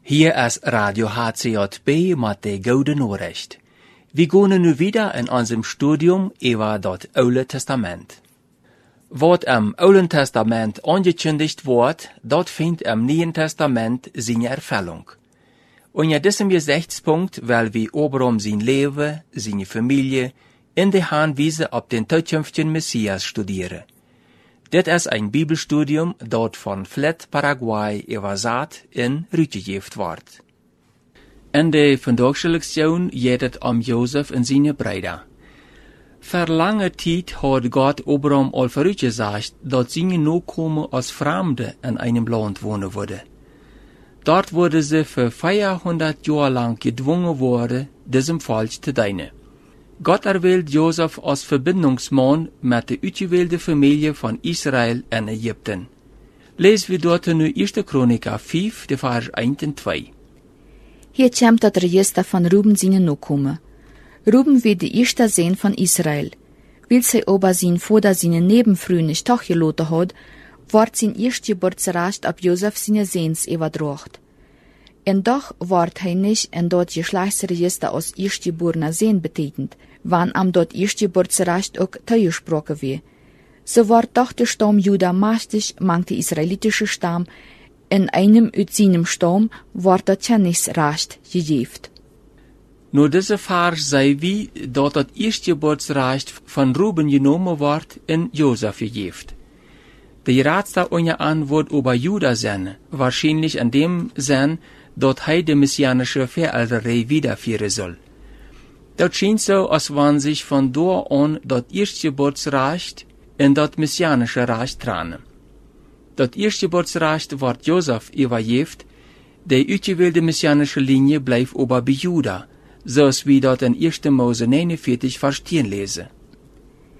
Hier ist Radio HCJB mit der Gute Nachricht. Wir gehen nun wieder in unserem Studium über das Alte Testament. Was im Alten Testament angekündigt wird, dort findet im Neuen Testament seine Erfüllung. Und in diesem Gesichtspunkt will wir Abraham sein Leben, seine Familie, in der Hinweise auf den zukünftigen Messias studieren. Dit ist ein Bibelstudium, dort von Flat Paraguay übersetzt in Rüttegeft wird. In der Lektion geht es um Josef und seine Brüder. Für lange Zeit hat Gott Abraham al vorausgesagt, dass seine Nachkommen als Fremde in einem Land wohnen würden. Dort wurde sie für 400 Jahre lang gedwungen worden, diesem Volk zu dienen. Gott erwählt Josef als Verbindungsmann mit der ausgewählten Familie von Israel in Ägypten. Lesen wir dort nu 1. Chroniker 5, de Vers 1 und 2. Hier kommt das Register von Ruben seine Nachkommen. Ruben wird der erste Sohn von Israel. Weil sie aber sein Vater seine Nebenfrau nicht doch gelassen hat, wird sein Erstgeburtsrecht ab Josef seine Sohns übertragen. Und doch wird er nicht in dort Geschlechtsregister als erstgeborener Sohn betitelt, wann am dort Erstgeburtsrecht auch zugesprochen wird. So wird doch der Stamm Juda mächtig, mangt der israelitische Stamm, in einem aus seinem Stamm wird das Kenntnisrecht gegeben. Nur diese Vers sei wie, dort das Erstgeburtsrecht von Ruben genommen wird, in Josef gegeben. Die Ratste ohne Antwort über Juda sein, wahrscheinlich in dem Sinn, dort er die messianische Verälterei wiederführen soll. Das scheint so, als wenn sich von da an das Erstgeburtsrecht in das messianische Reich trennen. Das Erstgeburtsrecht wird Josef übergeben, die ausgewählte messianische Linie bleibt aber bei Juda, so wie dort in 1. Mose 49 verstehen lesen.